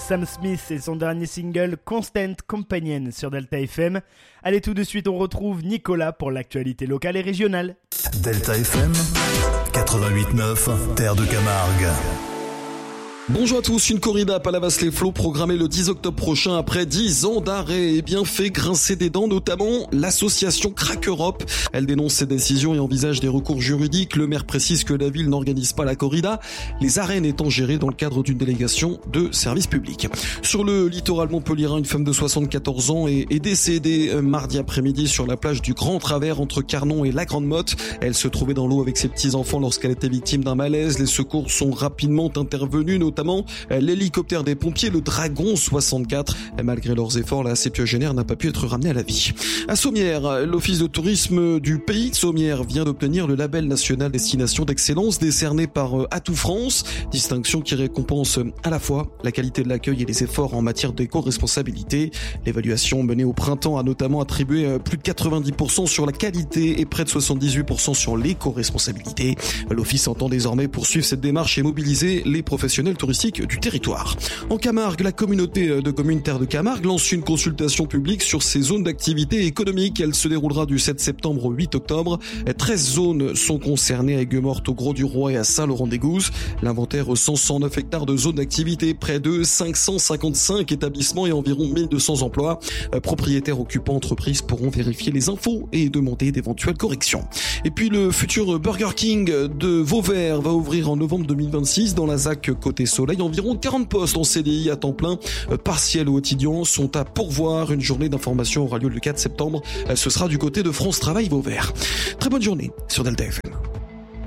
Sam Smith et son dernier single Constant Companion sur Delta FM. Allez, tout de suite on retrouve Nicolas pour l'actualité locale et régionale. Delta FM 88.9, Terre de Camargue. Bonjour à tous, une corrida à Palavas-les-Flots programmée le 10 octobre prochain après 10 ans d'arrêt et bien fait grincer des dents, notamment l'association Crack Europe. Elle dénonce ces décisions et envisage des recours juridiques. Le maire précise que la ville n'organise pas la corrida, les arènes étant gérées dans le cadre d'une délégation de service public. Sur le littoral montpelliérain, une femme de 74 ans est décédée mardi après-midi sur la plage du Grand Travers entre Carnon et la Grande Motte. Elle se trouvait dans l'eau avec ses petits-enfants lorsqu'elle était victime d'un malaise. Les secours sont rapidement intervenus, notamment l'hélicoptère des pompiers, le Dragon 64. Malgré leurs efforts, la septuagénaire n'a pas pu être ramenée à la vie. À Sommières, l'office de tourisme du pays de Sommières vient d'obtenir le label national destination d'excellence décerné par Atout France, distinction qui récompense à la fois la qualité de l'accueil et les efforts en matière d'éco-responsabilité. L'évaluation menée au printemps a notamment attribué plus de 90% sur la qualité et près de 78% sur l'éco-responsabilité. L'office entend désormais poursuivre cette démarche et mobiliser les professionnels touristiques du territoire. En Camargue, la communauté de communes Terre de Camargue lance une consultation publique sur ses zones d'activité économique. Elle se déroulera du 7 septembre au 8 octobre. 13 zones sont concernées à Aigues-Mortes, au Gros-du-Roi et à Saint-Laurent-des-Gousses. L'inventaire recense 109 hectares de zones d'activité, près de 555 établissements et environ 1200 emplois. Propriétaires, occupants, entreprises pourront vérifier les infos et demander d'éventuelles corrections. Et puis le futur Burger King de Vauvert va ouvrir en novembre 2026 dans la ZAC Côté Soleil. Environ 40 postes en CDI à temps plein, partiel ou étudiants, sont à pourvoir. Une journée d'information aura lieu le 4 septembre. Ce sera du côté de France Travail Vauvert. Très bonne journée sur Delta FM.